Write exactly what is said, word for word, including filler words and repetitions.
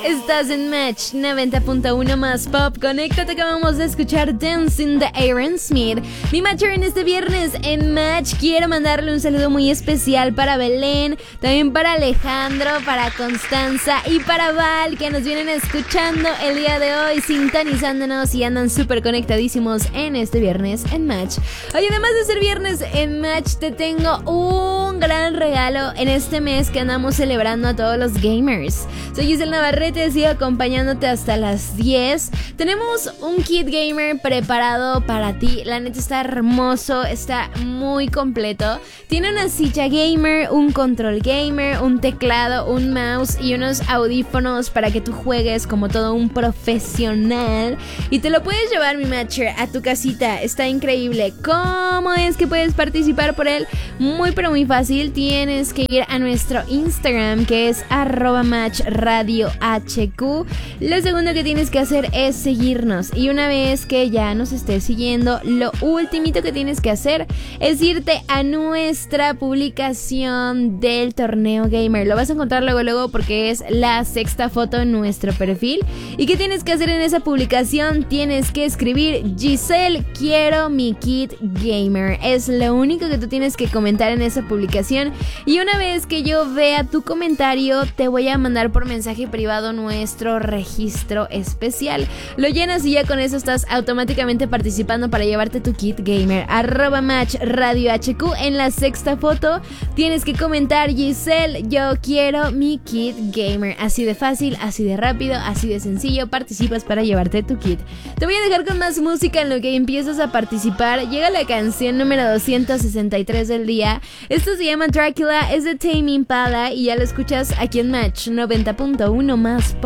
Estás en Match noventa punto uno más Pop. Conéctate, que vamos a escuchar Dancing de Aaron Smith. Mi Matcher en este viernes en Match. Quiero mandarle un saludo muy especial para Belén, también para Alejandro, para Constanza y para Val, que nos vienen escuchando el día de hoy, sintonizándonos y andan súper conectadísimos en este viernes en Match. Hoy, además de ser viernes en Match, te tengo un gran regalo en este mes que andamos celebrando a todos los gamers. Soy Giselle Navarrete, sigo acompañándote hasta las diez. Tenemos un kit gamer preparado para ti. La neta está hermoso, está muy completo. Tiene una silla gamer, un control gamer, un teclado, un mouse y unos audífonos para que tú juegues como todo un profesional. Y te lo puedes llevar, mi Matcher, a tu casita. Está increíble. ¿Cómo es que puedes participar por él? Muy pero muy fácil. Tienes que ir a nuestro Instagram, que es arroba match radio hq. Lo segundo que tienes que hacer es seguirnos. Y una vez que ya nos estés siguiendo, lo ultimito que tienes que hacer es irte a nuestra publicación del torneo gamer. Lo vas a encontrar luego luego porque es la sexta foto en nuestro perfil. ¿Y qué tienes que hacer en esa publicación? Tienes que escribir: Giselle, quiero mi kit gamer. Es lo único que tú tienes que comentar en esa publicación. Y una vez que yo vea tu comentario, te voy a mandar por mensaje privado nuestro registro especial. Lo llenas y ya con eso estás automáticamente participando para llevarte tu kit gamer. Arroba match radio hq. En la sexta foto tienes que comentar: Giselle, yo quiero mi kit gamer. Así de fácil, así de rápido, así de sencillo. Participas para llevarte tu kit. Te voy a dejar con más música en lo que empiezas a participar. Llega la canción número doscientos sesenta y tres del día. Esto se llama Dracula, es de Tame Impala y ya lo escuchas aquí en Match noventa punto uno más